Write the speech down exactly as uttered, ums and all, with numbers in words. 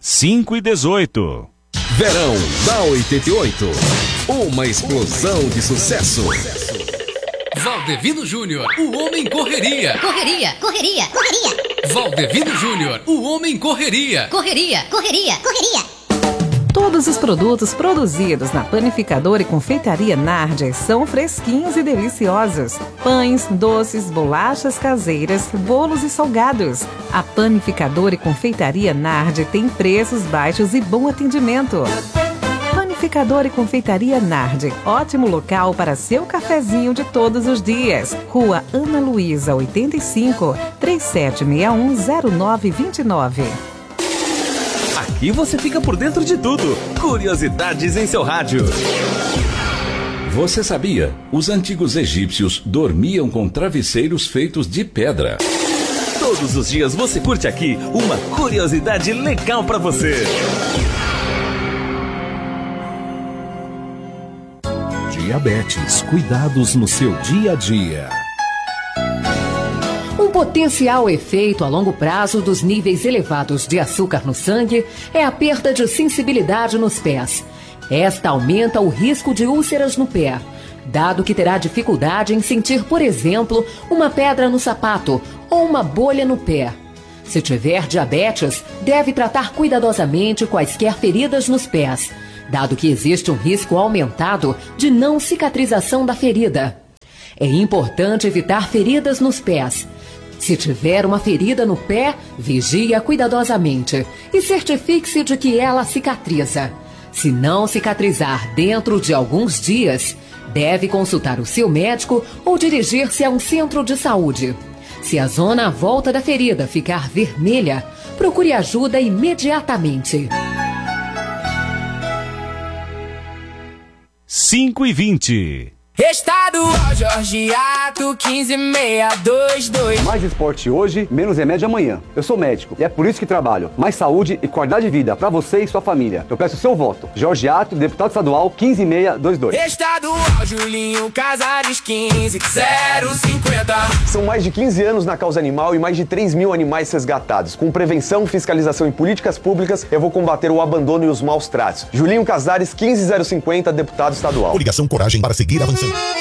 cinco e dezoito. Verão da oitenta e oito. Uma explosão de sucesso. Valdevino Júnior, o homem correria. Correria, correria, correria. Valdevino Júnior, o homem correria. Correria, correria, correria. Todos os produtos produzidos na Panificadora e Confeitaria Nardi são fresquinhos e deliciosos. Pães, doces, bolachas caseiras, bolos e salgados. A Panificadora e Confeitaria Nardi tem preços baixos e bom atendimento. Panificadora e Confeitaria Nardi, ótimo local para seu cafezinho de todos os dias. Rua Ana Luísa, oitenta e cinco, três sete seis um, zero nove dois nove. Aqui você fica por dentro de tudo. Curiosidades em seu rádio. Você sabia? Os antigos egípcios dormiam com travesseiros feitos de pedra. Todos os dias você curte aqui uma curiosidade legal pra você. Diabetes, cuidados no seu dia a dia. Um potencial efeito a longo prazo dos níveis elevados de açúcar no sangue é a perda de sensibilidade nos pés. Esta aumenta o risco de úlceras no pé, dado que terá dificuldade em sentir, por exemplo, uma pedra no sapato ou uma bolha no pé. Se tiver diabetes, deve tratar cuidadosamente quaisquer feridas nos pés, dado que existe um risco aumentado de não cicatrização da ferida. É importante evitar feridas nos pés. Se tiver uma ferida no pé, vigie cuidadosamente e certifique-se de que ela cicatriza. Se não cicatrizar dentro de alguns dias, deve consultar o seu médico ou dirigir-se a um centro de saúde. Se a zona à volta da ferida ficar vermelha, procure ajuda imediatamente. cinco e vinte. Estadual Jorgiato quinze seis dois dois. Mais esporte hoje, menos remédio amanhã. Eu sou médico e é por isso que trabalho. Mais saúde e qualidade de vida para você e sua família. Eu peço o seu voto. Jorgiato, deputado estadual quinze seis dois dois. Estadual Julinho Casares quinze zero cinquenta. São mais de quinze anos na causa animal e mais de três mil animais resgatados. Com prevenção, fiscalização e políticas públicas, eu vou combater o abandono e os maus tratos. Julinho Casares quinze zero cinquenta, deputado estadual. Coligação Coragem para seguir avançando.